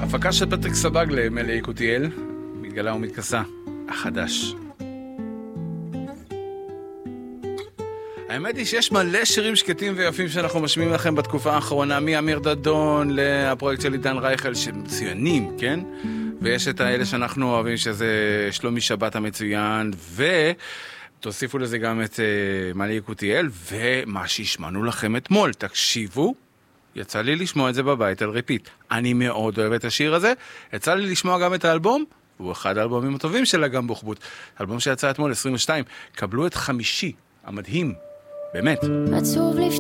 הפקה של פטריק סבג למלא יקותיאל, מתגלה ומתכסה, החדש. האמת היא שיש מלא שירים שקטים ויפים שאנחנו משמיעים לכם בתקופה האחרונה, מאמיר דדון לפרויקט של עידן רייכל, שמצוינים, כן? ויש את האלה שאנחנו אוהבים, שזה שלומי שבת המצוין, ותוסיפו לזה גם את מלא יקותיאל, ומה שישמענו לכם אתמול, תקשיבו, יצא לי לשמוע את זה בבית על ריפיט. אני מאוד אוהב את השיר הזה, יצא לי לשמוע גם את האלבום, הוא אחד האלבומים הטובים של אגם בוחבוט, האלבום שיצא אתמול 22, קבלו את חמישי, המדהים, באמת.